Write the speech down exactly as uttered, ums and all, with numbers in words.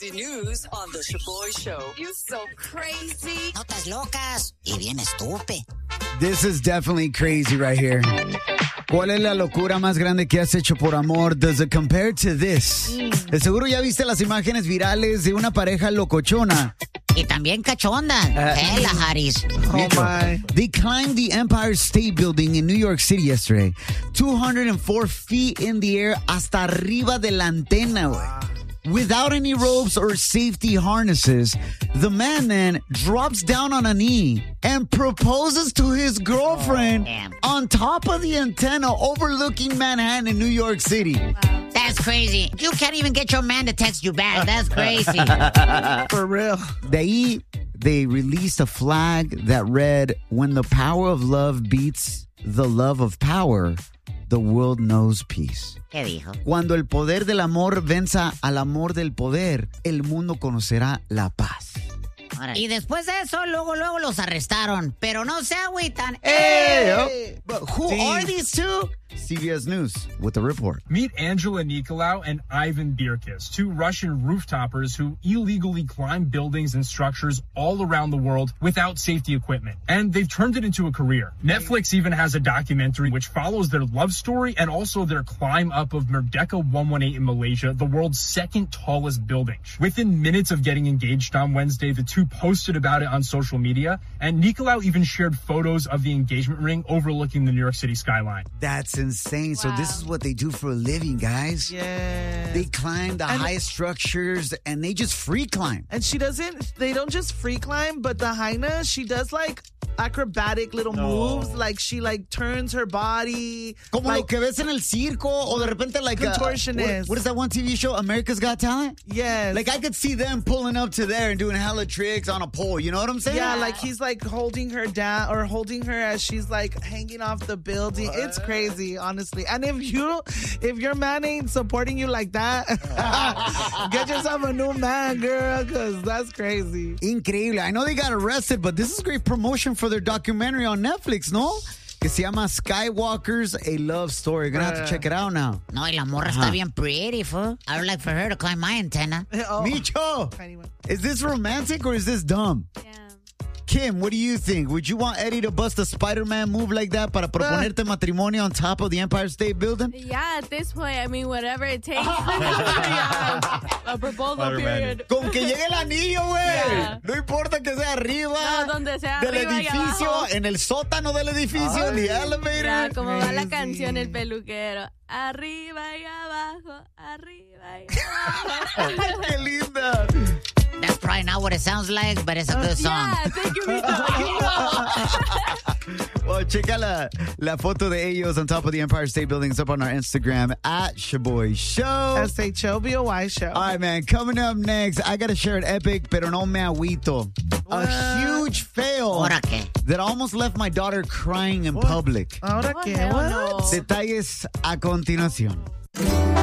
crazy news on the Shaboy Show. You so crazy. Notas locas y bien estúpido. This is definitely crazy right here. ¿Cuál es la locura más grande que has hecho por amor? Does it compare to this? Mm. De seguro ya viste las imágenes virales de una pareja locochona. Y también cachonda. Uh, ¿Eh, la Haris? Oh my. They climbed the Empire State Building in New York City yesterday. two hundred four feet in the air hasta arriba de la antena, güey. Without any ropes or safety harnesses, the man then drops down on a knee and proposes to his girlfriend oh, on top of the antenna overlooking Manhattan in New York City. Wow. That's crazy. You can't even get your man to text you back. That's crazy. For real. De ahí, they released a flag that read, "When the power of love beats the love of power, the world knows peace." ¿Qué dijo? Cuando el poder del amor venza al amor del poder, el mundo conocerá la paz. Y después de eso, luego, luego los arrestaron. Pero no se agüitan. Hey, hey. But who Jeez. are these two? C B S News with the report. Meet Angela Nicolau and Ivan Birkis, two Russian rooftopers who illegally climb buildings and structures all around the world without safety equipment. And they've turned it into a career. Netflix even has a documentary which follows their love story and also their climb up of Merdeka one eighteen in Malaysia, the world's second tallest building. Within minutes of getting engaged on Wednesday, the two posted about it on social media, and Nicolau even shared photos of the engagement ring overlooking the New York City skyline. That's insane. Wow. So this is what they do for a living, guys. Yeah. They climb the and highest structures and they just free climb. And she doesn't, they don't just free climb, but the Haina, she does like acrobatic little no. moves. Like she like turns her body. Como like, lo que ves en el circo o de repente like contortionist. A, what, what is that one T V show? America's Got Talent? Yes. Like I could see them pulling up to there and doing hella tricks on a pole. You know what I'm saying? Yeah, like he's like holding her down or holding her as she's like hanging off the building. What? It's crazy, honestly. And if you, if your man ain't supporting you like that, get yourself a new man, girl, because that's crazy. Increíble. I know they got arrested, but this is great promotion for their documentary on Netflix, ¿no? Que se llama Skywalkers, A Love Story. You're gonna have to check it out now. No, y la morra está bien pretty, fool. I would like for her to climb my antenna. Oh. Micho, is this romantic or is this dumb? Yeah. Kim, what do you think? Would you want Eddie to bust a Spider-Man move like that para proponerte uh, matrimonio on top of the Empire State Building? Yeah, at this point, I mean, whatever it takes. Yeah, a proposal Spider-Man. period. Con que llegue el anillo, güey. Yeah. No importa que sea arriba. No, donde sea del arriba edificio, en el sótano del edificio, en the elevator. Ya, como va la canción El Peluquero. Arriba y abajo, arriba y abajo. Qué linda. That's probably not what it sounds like, but it's a good song. Yeah, thank you, Rita. Well, checa la, la foto de ellos on top of the Empire State Building. It's up on our Instagram, at Shaboy Show. S H O B O Y Show. All right, man. Coming up next, I got to share an epic, pero no me agüito. What? A huge fail ¿Ahora qué? that almost left my daughter crying in what? public. ¿Ahora qué? What? Detalles a continuación.